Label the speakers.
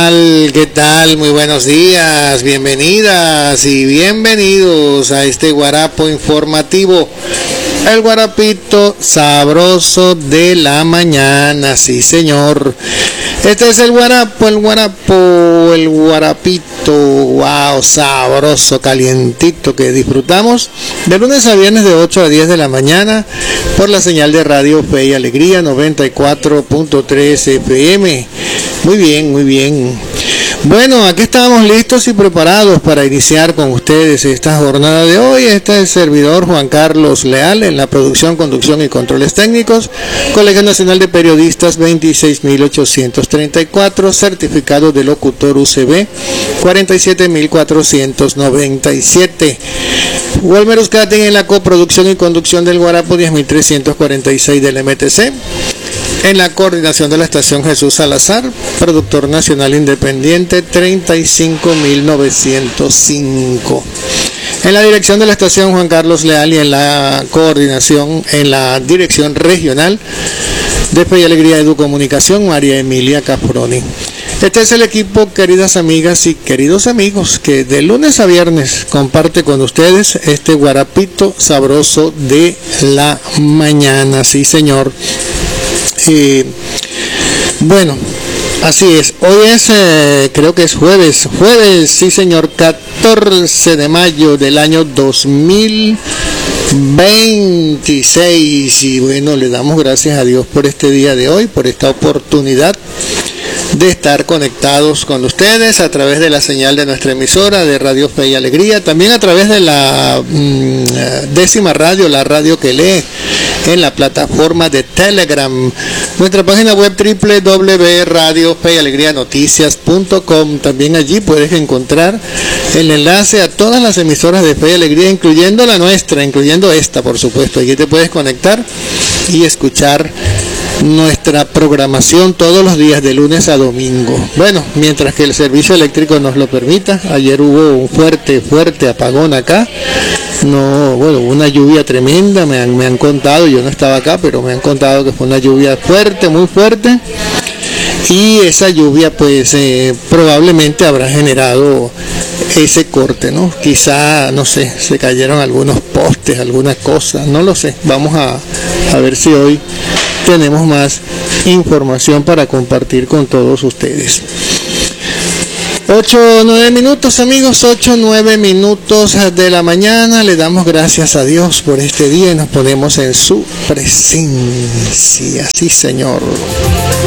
Speaker 1: ¿Qué tal? Muy buenos días, bienvenidas y bienvenidos a este guarapo informativo, el guarapito sabroso de la mañana, sí señor. Este es el guarapito, wow, sabroso, calientito, que disfrutamos de lunes a viernes de 8 a 10 de la mañana por la señal de Radio Fe y Alegría 94.3 FM. Muy bien, muy bien. Bueno, aquí estamos listos y preparados para iniciar con ustedes esta jornada de hoy. Este es el servidor Juan Carlos Leal en la producción, conducción y controles técnicos. Colegio Nacional de Periodistas 26.834, certificado de locutor UCB 47.497. Walmer Uzcategui en la coproducción y conducción del Guarapo 10.346 del MTC. En la coordinación de la estación Jesús Salazar, productor nacional independiente 35.905. En la dirección de la estación Juan Carlos Leal y en la coordinación, en la dirección regional de Fe y Alegría Educomunicación, María Emilia Caproni. Este es el equipo, queridas amigas y queridos amigos, que de lunes a viernes comparte con ustedes este guarapito sabroso de la mañana, sí señor. Bueno, así es, hoy es, creo que es jueves, sí señor, 14 de mayo del año 2026, y bueno, le damos gracias a Dios por este día de hoy, por esta oportunidad de estar conectados con ustedes a través de la señal de nuestra emisora de Radio Fe y Alegría, también a través de la décima radio, la radio que lee, en la plataforma de Telegram, nuestra página web www.radiofeyalegrianoticias.com. También allí puedes encontrar el enlace a todas las emisoras de Fe y Alegría, incluyendo la nuestra, incluyendo esta, por supuesto. Allí te puedes conectar y escuchar nuestra programación todos los días de lunes a domingo. Bueno, mientras que el servicio eléctrico nos lo permita. Ayer hubo un fuerte apagón acá. No, bueno, una lluvia tremenda, me han contado, yo no estaba acá, pero me han contado que fue una lluvia fuerte, muy fuerte, y esa lluvia pues probablemente habrá generado ese corte, ¿no? Quizá, no sé, se cayeron algunos postes, algunas cosas, no lo sé. Vamos a ver si hoy tenemos más información para compartir con todos ustedes. 8-9 minutos, amigos, 8-9 minutos de la mañana. Le damos gracias a Dios por este día y nos ponemos en su presencia. Sí, señor.